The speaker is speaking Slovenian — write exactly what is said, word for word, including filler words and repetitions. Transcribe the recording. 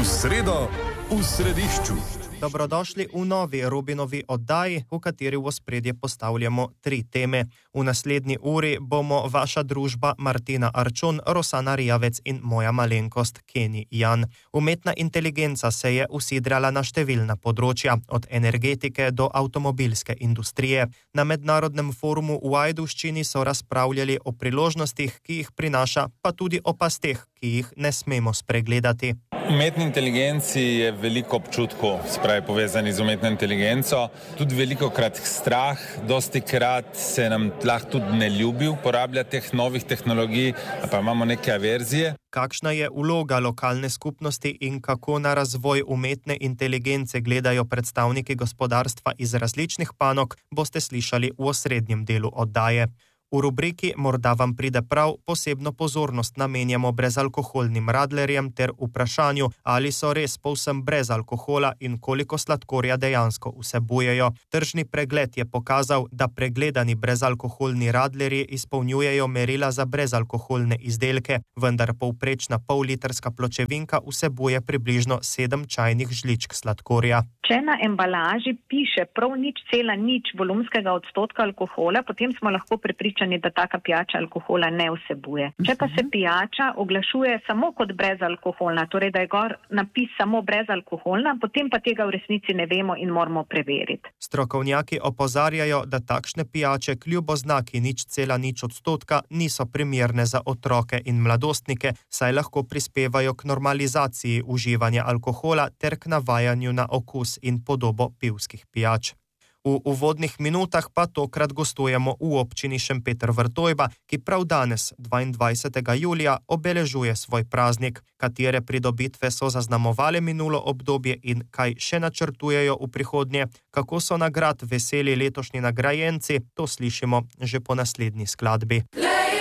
V sredo v središču. Dobrodošli v novi Robinovi oddaji, v kateri v ospredje postavljamo tri teme. V naslednji uri bomo vaša družba Martina Arčon, Rosana Rijavec in moja malenkost Keni Jan. Umetna inteligenca se je usidrala na številna področja, od energetike do avtomobilske industrije. Na mednarodnem forumu v Ajdovščini so razpravljali o priložnostih, ki jih prinaša, pa tudi o pasteh, ki jih ne smemo spregledati. Umetni inteligenci je veliko občutkov, spravi povezani z umetno inteligenco, tudi veliko krat strah, dosti krat se nam lahko tudi ne ljubi uporabljati teh novih tehnologij, pa imamo neke averzije. Kakšna je vloga lokalne skupnosti in kako na razvoj umetne inteligence gledajo predstavniki gospodarstva iz različnih panog, boste slišali v osrednjem delu oddaje. V rubriki Morda vam pride prav posebno pozornost namenjamo brezalkoholnim radlerjem ter vprašanju, ali so res povsem brez alkohola in koliko sladkorja dejansko vsebujejo. Tržni pregled je pokazal, da pregledani brezalkoholni radlerji izpolnjujejo merila za brezalkoholne izdelke, vendar povprečna pollitrska pločevinka vsebuje približno sedem čajnih žličk sladkorja. Če na embalaži piše prav nič cela nič volumskega odstotka alkohola, potem smo lahko prepričani, da taka pijača alkohola ne vsebuje. Če pa se pijača oglašuje samo kot brezalkoholna, torej da je gor napis samo brezalkoholna, potem pa tega v resnici ne vemo in moramo preveriti. Strokovnjaki opozarjajo, da takšne pijače kljub oznaki nič cela nič odstotka niso primerne za otroke in mladostnike, saj lahko prispevajo k normalizaciji uživanja alkohola ter k navajanju na okus in podobo pivskih pijač. V uvodnih minutah pa tokrat gostujemo v občini Šempeter Vrtojba, ki prav danes, dvaindvajsetega julija, obeležuje svoj praznik. Katere pridobitve so zaznamovale minulo obdobje in kaj še načrtujejo v prihodnje, kako so nagrad veseli letošnji nagrajenci, to slišimo že po naslednji skladbi.